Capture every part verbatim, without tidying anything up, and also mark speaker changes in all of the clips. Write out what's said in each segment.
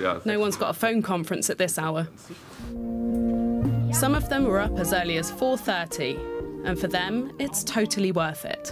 Speaker 1: No one's got a phone conference at this hour. Some of them were up as early as four thirty, and for them, it's totally worth it.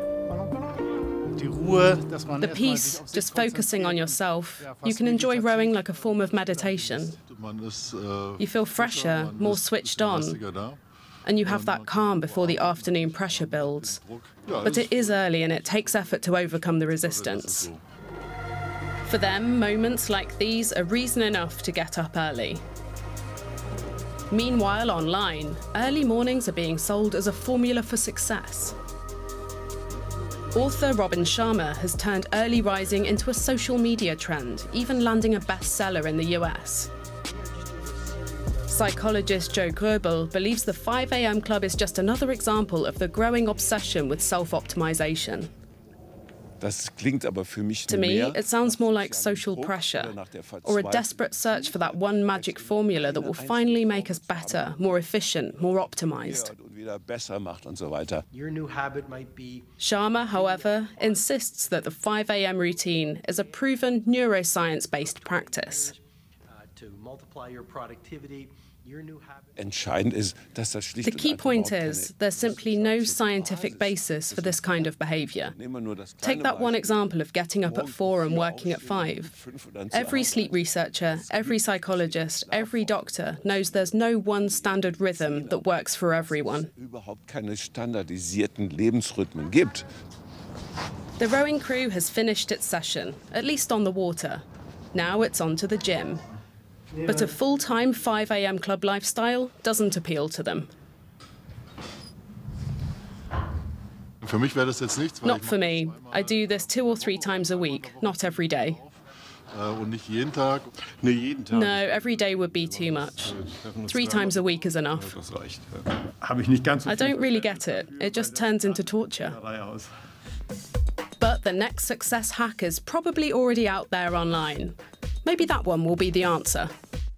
Speaker 1: The peace, just focusing on yourself, you can enjoy rowing like a form of meditation. You feel fresher, more switched on, and you have that calm before the afternoon pressure builds. But it is early and it takes effort to overcome the resistance. For them, moments like these are reason enough to get up early. Meanwhile, online, early mornings are being sold as a formula for success. Author Robin Sharma has turned early rising into a social media trend, even landing a bestseller in the U S. Psychologist Joe Gröbel believes the five A M Club is just another example of the growing obsession with self-optimization. To me, it sounds more like social pressure, or a desperate search for that one magic formula that will finally make us better, more efficient, more optimized.
Speaker 2: Your new habit might be...
Speaker 1: Sharma, however, insists that the five A M routine is a proven neuroscience-based practice.
Speaker 2: Uh, to multiply your productivity.
Speaker 1: The key point is there's simply no scientific basis for this kind of behavior. Take that one example of getting up at four and working at five. Every sleep researcher, every psychologist, every doctor knows there's no one standard rhythm that works for everyone. The rowing crew has finished its session, at least on the water. Now it's on to the gym. But a full-time five A M club lifestyle doesn't appeal to them. Not for me. I do this two or three times a week, not every day. No, every day would be too much. Three times a week is enough. I don't really get it. It just turns into torture. But the next success hack is probably already out there online. Maybe that one will be the answer.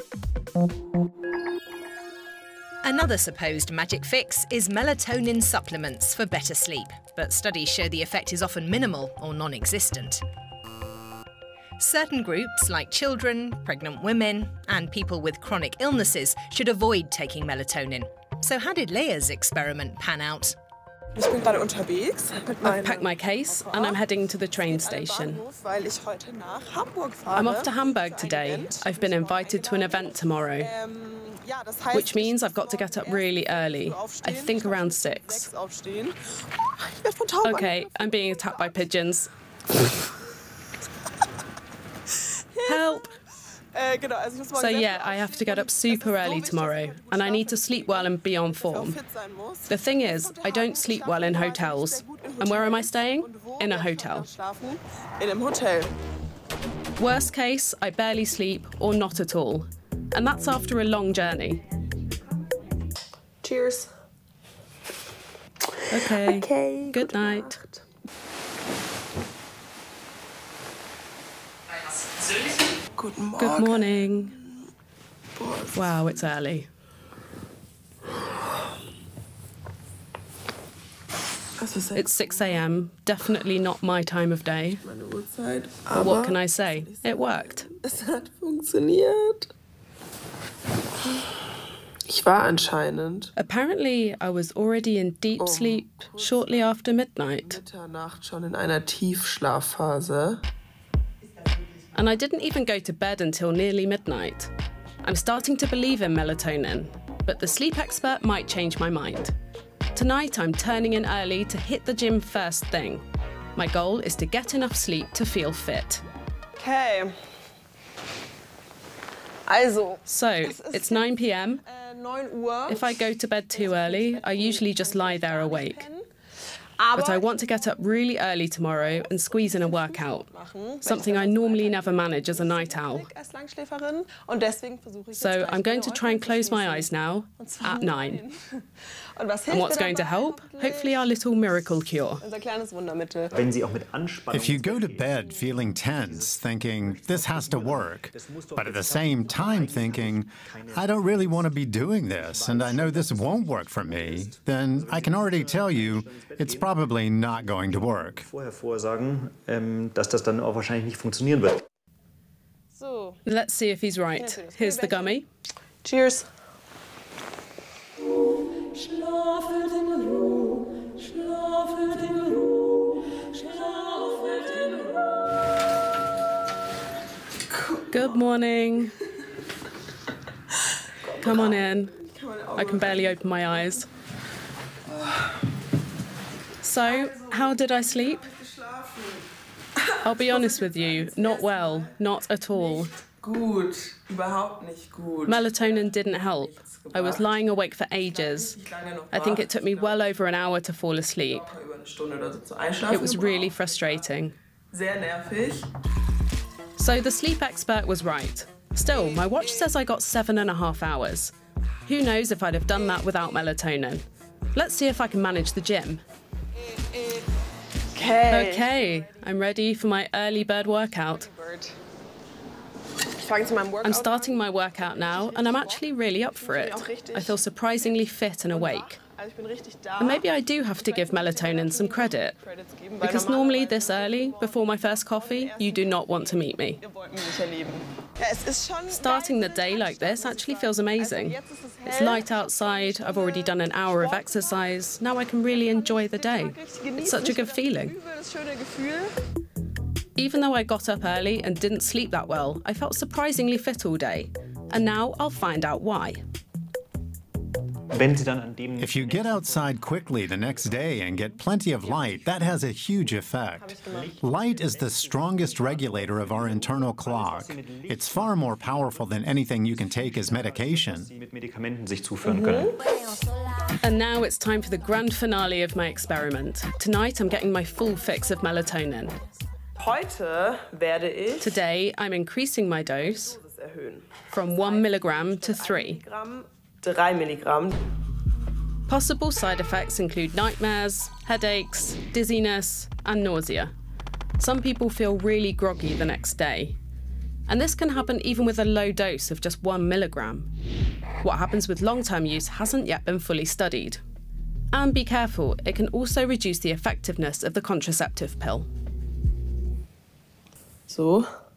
Speaker 3: Another supposed magic fix is melatonin supplements for better sleep, but studies show the effect is often minimal or non-existent. Certain groups, like children, pregnant women, and people with chronic illnesses, should avoid taking melatonin. So how did Lea's experiment pan out?
Speaker 1: I've packed my case and I'm heading to the train station. I'm off to Hamburg today. I've been invited to an event tomorrow, which means I've got to get up really early, I think around six. Okay, I'm being attacked by pigeons. Help! So yeah, I have to get up super early tomorrow, and I need to sleep well and be on form. The thing is, I don't sleep well in hotels. And where am I staying? In a hotel. Worst case, I barely sleep or not at all. And that's after a long journey.
Speaker 4: Cheers.
Speaker 1: Okay.
Speaker 4: Okay.
Speaker 1: Good night. Good morning. Wow, it's early. It's six A M, definitely not my time of day. But what can I say? It worked.
Speaker 4: Es hat funktioniert. Ich war anscheinend.
Speaker 1: Apparently, I was already in deep sleep shortly after midnight.
Speaker 4: Mitternacht schon in einer Tiefschlafphase.
Speaker 1: And I didn't even go to bed until nearly midnight. I'm starting to believe in melatonin, but the sleep expert might change my mind. Tonight, I'm turning in early to hit the gym first thing. My goal is to get enough sleep to feel fit.
Speaker 4: Okay. Also.
Speaker 1: So, it's nine P M. If I go to bed too early, I usually just lie there awake. But I want to get up really early tomorrow and squeeze in a workout, something I normally never manage as a night owl. So I'm going to try and close my eyes now, at nine. And what's going to help? Hopefully our little miracle cure.
Speaker 5: If you go to bed feeling tense, thinking, this has to work, but at the same time thinking, I don't really want to be doing this, and I know this won't work for me, then I can already tell you it's probably not going to work.
Speaker 1: Let's see if he's right. Here's the gummy.
Speaker 4: Cheers.
Speaker 1: Good morning. Come on in. I can barely open my eyes. So, how did I sleep? I'll be honest with you, not well, not at all.
Speaker 4: Gut, überhaupt nicht gut.
Speaker 1: Melatonin didn't help. I was lying awake for ages. I think it took me well over an hour to fall asleep. It was really frustrating.
Speaker 4: Sehr nervig.
Speaker 1: So the sleep expert was right. Still, my watch says I got seven and a half hours. Who knows if I'd have done that without melatonin? Let's see if I can manage the gym.
Speaker 4: Okay.
Speaker 1: Okay, I'm ready for my early bird workout. I'm starting my workout now, and I'm actually really up for it. I feel surprisingly fit and awake. And maybe I do have to give melatonin some credit, because normally this early, before my first coffee, you do not want to meet me. Starting the day like this actually feels amazing. It's light outside, I've already done an hour of exercise, now I can really enjoy the day. It's such a good feeling. Even though I got up early and didn't sleep that well, I felt surprisingly fit all day. And now I'll find out why.
Speaker 5: If you get outside quickly the next day and get plenty of light, that has a huge effect. Light is the strongest regulator of our internal clock. It's far more powerful than anything you can take as medication.
Speaker 1: Mm-hmm. And now it's time for the grand finale of my experiment. Tonight I'm getting my full fix of melatonin.
Speaker 4: Heute werde ich
Speaker 1: Today I'm increasing my dose from one milligram to three.
Speaker 4: drei Milligramm.
Speaker 1: Possible side effects include nightmares, headaches, dizziness, and nausea. Some people feel really groggy the next day. And this can happen even with a low dose of just one milligram. What happens with long-term use hasn't yet been fully studied. And be careful, it can also reduce the effectiveness of the contraceptive pill.
Speaker 4: So.